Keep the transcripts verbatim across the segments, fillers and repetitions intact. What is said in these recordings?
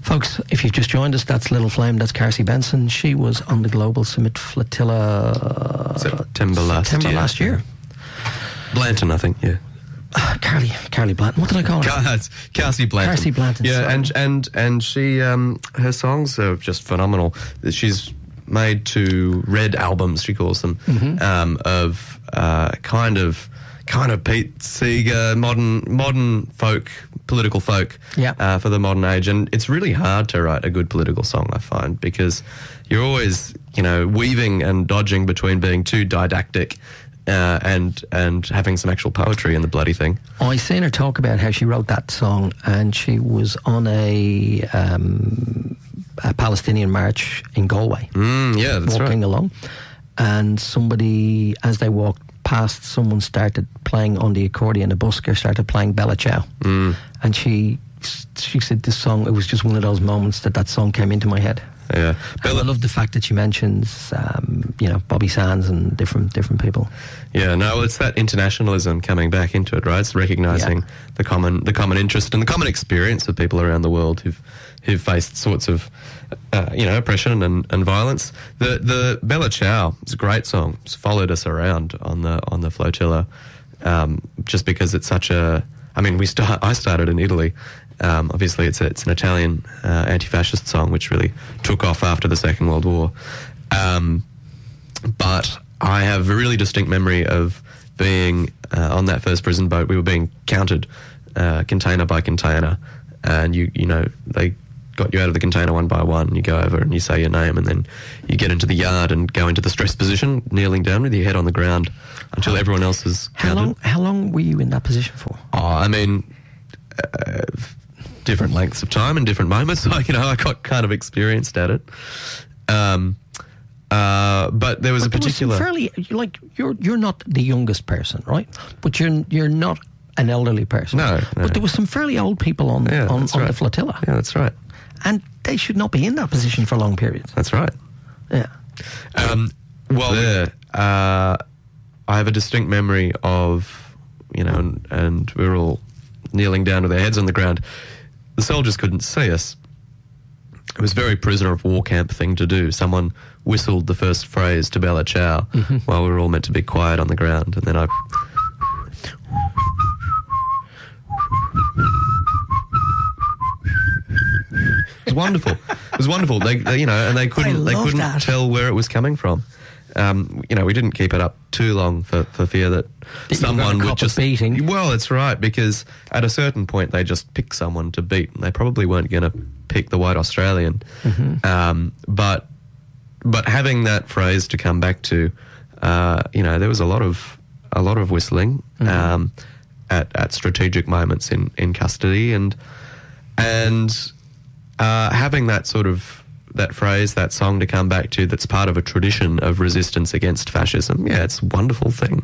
Folks, if you've just joined us, that's Little Flame, that's Carsie Benson. She was on the Global Summit Flotilla September last September year. last year. Blanton, I think, yeah. Uh, Carly, Carly Blanton. What did I call her? Car- Carsie Blanton. Carsie Blanton. Yeah, sorry. and and and she, um, her songs are just phenomenal. She's made two red albums, she calls them, Mm-hmm. um, of uh, kind of kind of Pete Seeger, modern modern folk, political folk, Yeah. uh, for the modern age. And it's really hard to write a good political song, I find, because you're always, you know, weaving and dodging between being too didactic. Uh, and and having some actual poetry in the bloody thing. I seen her talk about how she wrote that song, and she was on a, um, a Palestinian march in Galway, Mm, yeah, that's walking right. along, and somebody, as they walked past, someone started playing on the accordion. A busker started playing Bella Ciao, Mm. and she she said this song. It was just one of those moments that that song came into my head. Yeah, And I love the fact that she mentions, um, you know, Bobby Sands and different different people. Yeah, no, it's that internationalism coming back into it, right? It's recognising Yeah. the common the common interest and the common experience of people around the world who've who've faced sorts of, uh, you know, oppression and, and violence. The the Bella Ciao is a great song. It's followed us around on the on the flotilla, um, just because it's such a. I mean, we start. I started in Italy. Um, obviously, it's a, it's an Italian uh, anti-fascist song which really took off after the Second World War. Um, but I have a really distinct memory of being uh, on that first prison boat. We were being counted uh, container by container, and you you know they got you out of the container one by one. You go over and you say your name, and then you get into the yard and go into the stress position, kneeling down with your head on the ground until everyone else is How counted. long? How long were you in that position for? Oh, I mean, uh, different lengths of time and different moments. So, you know, I got kind of experienced at it. Um, uh, but there was But a there was some particular. fairly, like you're you're not the youngest person, right? But you're you're not an elderly person. No, no. But there was some fairly old people on Yeah, on, that's on right. the flotilla, Yeah, that's right. and they should not be in that position for long periods. That's right. Yeah. Um, well, there, uh, I have a distinct memory of, you know, and, and we were all kneeling down with our heads on the ground. The soldiers couldn't see us. It was a very prisoner of war camp thing to do. Someone whistled the first phrase to Bella Ciao while we were all meant to be quiet on the ground, and then I. It was wonderful. It was wonderful. They, they you know, and they couldn't, they love couldn't that. tell where it was coming from. Um, you know, we didn't keep it up too long for, for fear that, That you were gonna someone would cop a just beating. Well, it's right, because at a certain point they just pick someone to beat, and they probably weren't going to pick the white Australian. Mm-hmm. Um, but but having that phrase to come back to, uh, you know, there was a lot of a lot of whistling Mm-hmm. um, at at strategic moments in, in custody, and and uh, having that sort of that phrase, that song to come back to, that's part of a tradition of resistance against fascism. Yeah, it's a wonderful thing.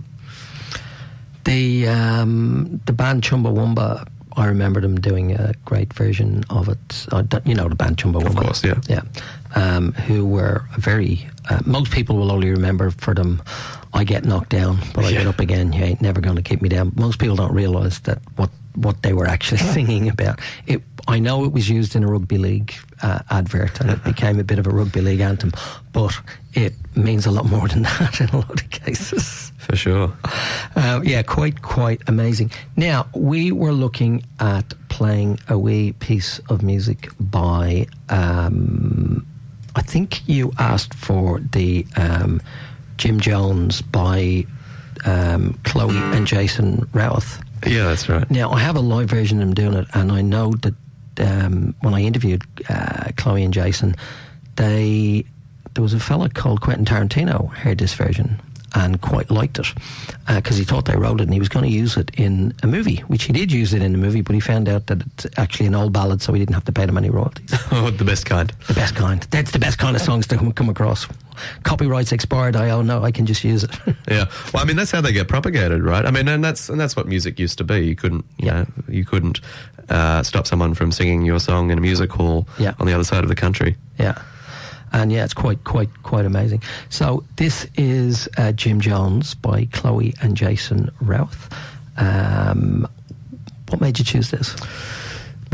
The um, the band Chumbawamba, I remember them doing a great version of it. I don't- you know the band Chumbawamba, Of course, yeah. yeah. Um, who were very. Uh, most people will only remember for them. I get knocked down, but I Yeah. get up again. You ain't never going to keep me down. Most people don't realise that what what they were actually singing about. It. I know it was used in a rugby league uh, advert, and it became a bit of a rugby league anthem, but it means a lot more than that in a lot of cases. For sure. Uh, yeah, quite, quite amazing. Now, we were looking at playing a wee piece of music by, um, I think you asked for the um, Jim Jones by um, Chloe and Jason Routh. Yeah, that's right. Now, I have a live version of them doing it, and I know that um, when I interviewed uh, Chloe and Jason, they there was a fella called Quentin Tarantino heard this version and quite liked it because uh, he thought they wrote it and he was going to use it in a movie, which he did use it in the movie, but he found out that it's actually an old ballad, so he didn't have to pay them any royalties. Oh, the best kind. The best kind. That's the best kind of songs to come, come across. Copyrights expired. I oh no, I can just use it. Yeah. Well, I mean, that's how they get propagated, right? I mean, and that's and that's what music used to be. You couldn't, you Yeah. know, you couldn't uh, stop someone from singing your song in a music hall Yeah. on the other side of the country. Yeah. And yeah, it's quite, quite, quite amazing. So this is uh, Jim Jones by Chloe and Jason Routh. Um, what made you choose this?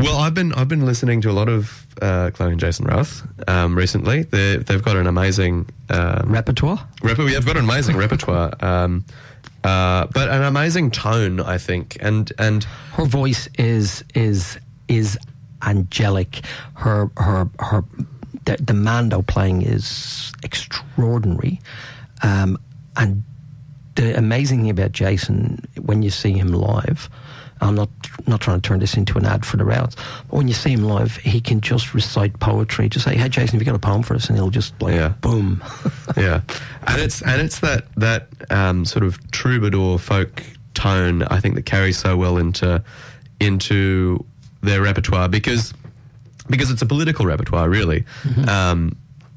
Well, I've been I've been listening to a lot of uh, Chloe and Jason Roth um, recently. They they've got an amazing um, Repertoire? repertoire. Yeah, they've got an amazing repertoire, um, uh, but an amazing tone, I think. And and Her voice is is is angelic. Her her her the, the Mando playing is extraordinary, um, and the amazing thing about Jason, when you see him live, I'm not not trying to turn this into an ad for the Routes, but when you see him live, he can just recite poetry. Just say, "Hey, Jason, have you got a poem for us?" And he'll just like, Yeah. boom. yeah, and it's and it's that that um, sort of troubadour folk tone, I think, that carries so well into into their repertoire because because it's a political repertoire, really. Mm-hmm. Um,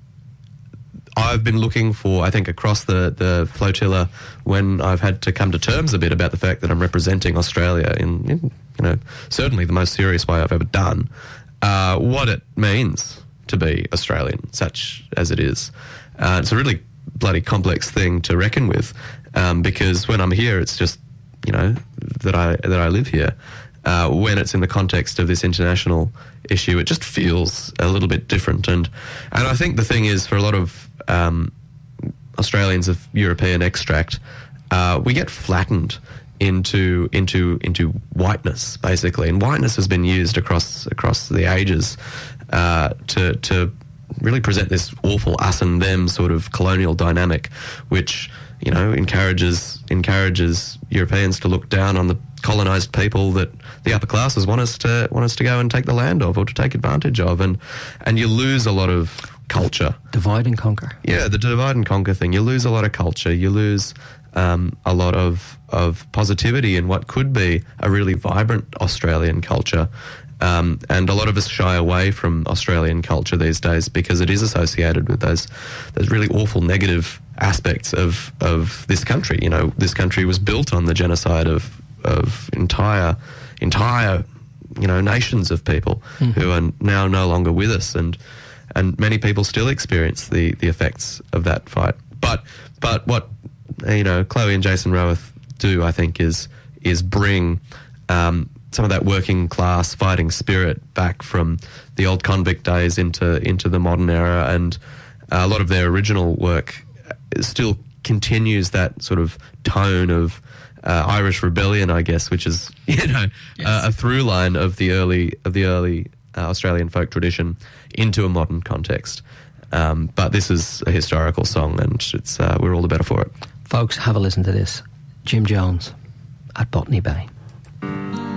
I've been looking for, I think, across the, the flotilla when I've had to come to terms a bit about the fact that I'm representing Australia in, in you know, certainly the most serious way I've ever done, uh, what it means to be Australian, such as it is. Uh, it's a really bloody complex thing to reckon with, um, because when I'm here, it's just, you know, that I that I live here. Uh, when it's in the context of this international issue, it just feels a little bit different. And and I think the thing is, for a lot of um, Australians of European extract, uh, we get flattened into into into whiteness, basically. And whiteness has been used across across the ages uh, to to really present this awful us and them sort of colonial dynamic, which, you know, encourages encourages Europeans to look down on the colonised people that the upper classes want us to want us to go and take the land of or to take advantage of, and and you lose a lot of culture. Divide and conquer. Yeah, the divide and conquer thing. You lose a lot of culture. You lose um, a lot of of positivity in what could be a really vibrant Australian culture. Um, and a lot of us shy away from Australian culture these days because it is associated with those those really awful negative aspects of of this country. You know, this country was built on the genocide of of entire entire you know nations of people mm-hmm. who are now no longer with us, and and many people still experience the the effects of that fight. But but what you know Chloe and Jason Roth do, I think, is is bring um, some of that working class fighting spirit back from the old convict days into into the modern era, and a lot of their original work still continues that sort of tone of uh, Irish rebellion, I guess, which is you know yes. uh, a through line of the early of the early uh, Australian folk tradition into a modern context. Um, but this is a historical song, and it's uh, we're all the better for it. Folks, have a listen to this. Jim Jones at Botany Bay.